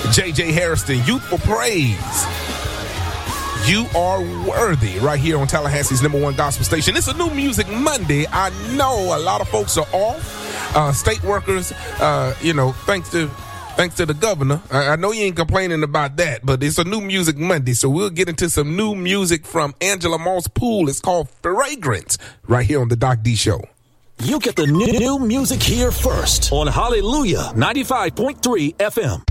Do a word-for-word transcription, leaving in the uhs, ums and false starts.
J J Harrison, Youthful Praise. You are worthy, right here on Tallahassee's number one gospel station. It's a new Music Monday. I know a lot of folks are off. Uh, state workers, uh, you know, thanks to thanks to the governor. I, I know you ain't complaining about that, but it's a new Music Monday, so we'll get into some new music from Angela Moss Poole. It's called Fragrance, right here on the Doc D Show. You get the new, new music here first on Hallelujah ninety-five point three F M.